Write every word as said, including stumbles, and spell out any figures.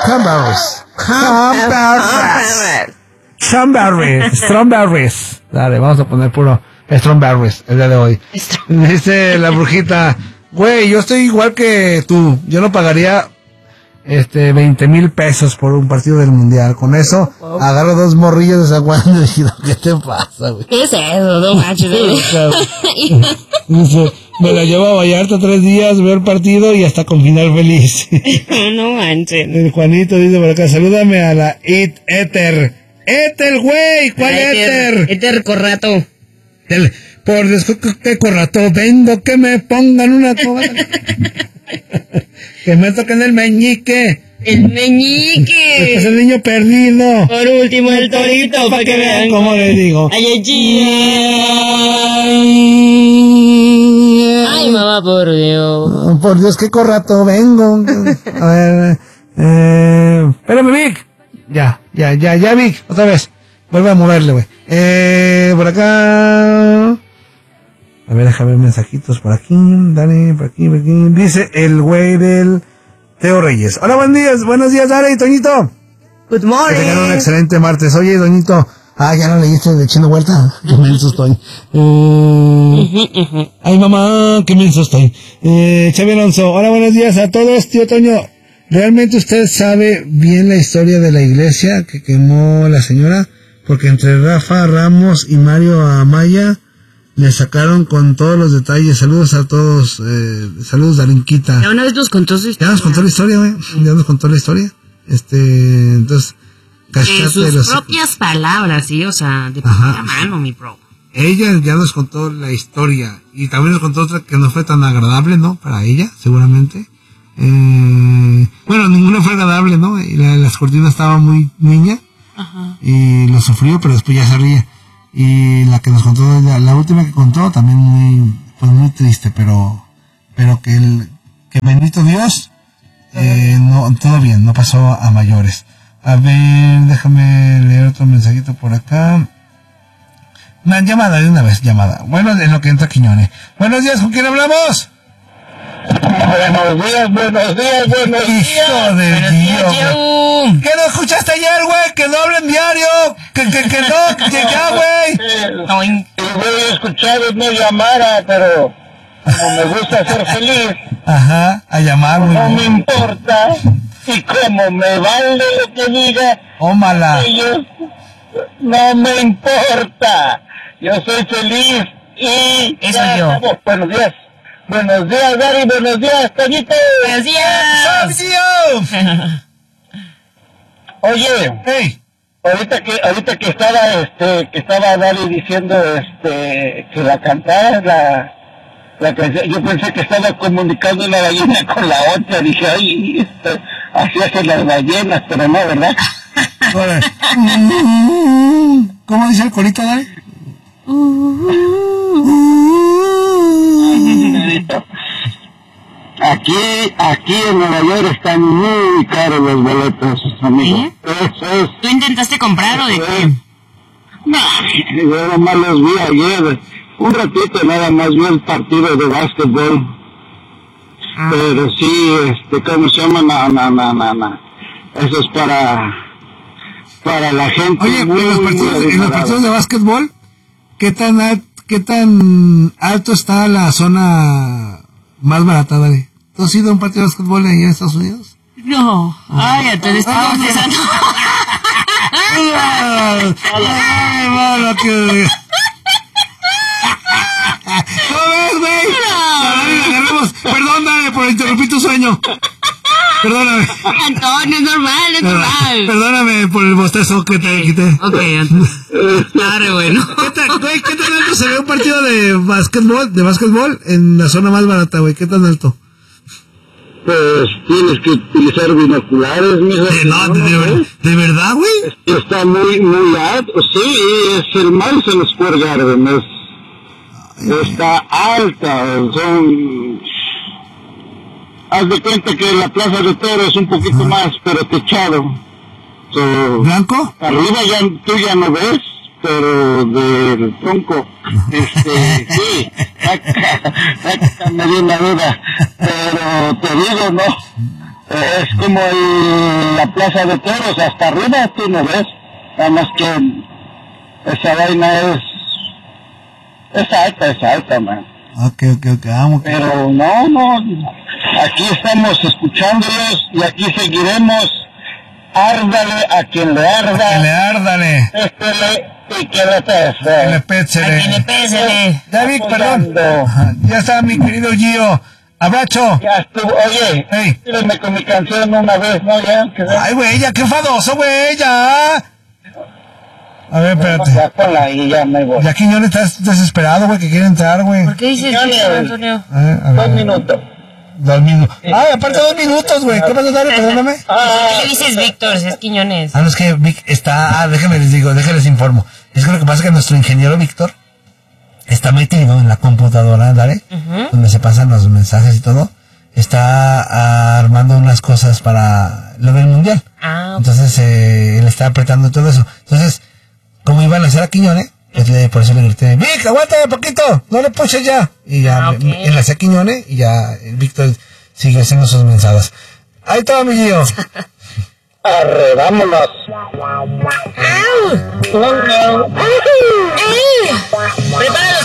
Cranberries. Cranberries. Strawberries. Strawberries. Dale, vamos a poner puro strawberries el día de hoy. Dice la brujita, güey, yo estoy igual que tú. Yo no pagaría este veinte mil pesos por un partido del mundial. Con eso wow. agarro dos morrillos de San Juan y digo, ¿qué te pasa, güey? ¿Qué es eso? No manches. Dice, me la llevo a Vallarta tres días, veo el partido y hasta con final feliz. No manches. El Juanito dice por acá, salúdame a la It Ether. Ether, güey, ¿cuál Ether? Ether Corrato. El, por Dios, ¿qué corrato? Vengo que me pongan una cobra. Que me toquen el meñique. El meñique. Es el niño perdido. Por último el torito, para que vean. ¿Cómo le digo? Ay, ay, ay, mamá, por Dios. Por Dios, qué corrato vengo. A ver, eh, espérame, Vic. Ya, ya, ya, ya, Vic, otra vez. Vuelve a moverle, güey. Eh, por acá. A ver, déjame ver mensajitos por aquí. Dale, por aquí, por aquí. Dice el güey del Teo Reyes. Hola, buenos días, buenos días, Dale y Toñito. Good morning. Que tengan un excelente martes. Oye, Doñito. Ah, ya no leíste de Chino Huerta. Qué menso estoy. Eh, uh-huh, uh-huh. Ay, mamá, qué menso estoy. Eh, Xavi Alonso. Hola, buenos días a todos, tío Toño. ¿Realmente usted sabe bien la historia de la iglesia que quemó la señora? Porque entre Rafa Ramos y Mario Amaya le sacaron con todos los detalles. Saludos a todos. Eh, saludos, Darinquita. Ya una vez nos contó su historia. Ya nos contó la historia, güey. Ya nos contó la historia. Este, entonces... En sus los... propias palabras, sí, o sea, de primera mano, mi bro. Ella ya nos contó la historia. Y también nos contó otra que no fue tan agradable, ¿no? Para ella, seguramente. Eh, bueno, ninguna fue agradable, ¿no? Y la, las cortinas estaba muy niña. Ajá. Y lo sufrió, pero después ya se ríe. Y la que nos contó, la, la última que contó, también muy, pues muy triste, pero, pero que el, que bendito Dios, eh, no, todo bien, no pasó a mayores. A ver, déjame leer otro mensajito por acá. Una llamada de una vez, llamada. Bueno, en lo que entra Quiñones. Buenos días, ¿con quién hablamos? Buenos días, buenos días, buenos días. Hijo de Dios. ¿Qué no escuchaste ayer, güey? Que no hablen diario. Que, que, que no, que ya, güey. Yo he escuchado no llamara, pero como me gusta ser feliz. Ajá, a llamar, güey. No me importa. Y como me vale lo que diga. Ómala. Ellos, no me importa. Yo soy feliz y... Eso yo. Estamos. Buenos días. Buenos días, Dari. Buenos días, Toñito. Buenos días. Oye. Hey. Ahorita que, ahorita que estaba, este, que estaba Dari diciendo, este, que la cantara, la, la canción, yo pensé que estaba comunicando la gallina con la otra. Dije, ay, esto, así hacen las ballenas, pero no, ¿verdad? ¿Cómo dice el corito, Dari? Aquí, aquí en Nueva York están muy caros los boletos, amigo. ¿Sí? Eso es. ¿Tú intentaste comprar o de qué? No, yo nada más los vi ayer. Un ratito nada más vi el partido de básquetbol. Ah. Pero sí, este, ¿cómo se llama? No, no, no, no, no. Eso es para, para la gente. Oye, muy, en los partidos, muy en los partidos de básquetbol, ¿qué tan, al, qué tan alto está la zona más barata, Dale? ¿Tú has ido a un partido de básquetbol ahí en Estados Unidos? No. Ay, ya te estaba pensando. Ay, mano, que... ¿Cómo ves, güey? Perdón, Dale, por interrumpir tu sueño. Perdóname. Antonio, es normal, es normal. Perdóname por el bostezo que te quité. Ok, Antonio. Claro, bueno. ¿Qué tan, güey, qué tan alto se ve un partido de básquetbol, de básquetbol en la zona más barata, güey? ¿Qué tan alto? Pues tienes que utilizar binoculares, mijo. De, no, de, de, ver, ¿de verdad, güey? Está muy, muy alto. Sí, es el Madison Square Garden. Es, Ay, está alta. Son... Haz de cuenta que la Plaza de Toros es un poquito Ajá. más, pero techado. So, ¿Blanco? Arriba ya tú ya no ves, pero del tronco. Este, sí, acá, acá me dio una duda. Pero te digo, no, Es como el, la plaza de toros, hasta arriba tú no ves, nada más que esa vaina es, es alta, es alta, man. Ok, ok, ok, vamos. Pero no, no, aquí estamos escuchándolos y aquí seguiremos. Árdale a quien le arda. A quien le árdale. Péstele y que le pese. Que le pétsele. A que le pésele. David, perdón. Ajá, ya está mi querido Gio. Abrazo. Ya estuvo, oye, hey. Sígueme con mi canción una vez, ¿no? Ya, que ay, güey, ya, qué enfadoso, güey, ya. A ver, espérate. Ya ponla ahí, ya me voy. Ya Quiñones estás desesperado, güey, que quiere entrar, güey. ¿Por qué dices eso, Antonio? A ver, a ver. Dos minutos. Dos minutos. Ay, aparte dos minutos, güey. ¿Qué pasa, Dario? Perdóname. ¿Qué le dices Víctor? Si es Quiñones. Ah, no, es que Vic está... Ah, déjenme les digo, déjenles informo. Es que lo que pasa es que nuestro ingeniero Víctor está metido en la computadora, ¿vale? Uh-huh. Donde se pasan los mensajes y todo. Está uh, armando unas cosas para lo del mundial. Ah. Entonces, eh, él está apretando todo eso. Entonces, como iban a hacer a Quiñones, pues le, por eso le grité, Vic, aguántame poquito, no le pushes ya. Y ya, ah, okay. Él hacía Quiñones y ya el Víctor sigue haciendo sus mensajes. Ahí está, mi Gio. Arre, vámonos. ¡Au! ¡Oh, no! ¡Prepara los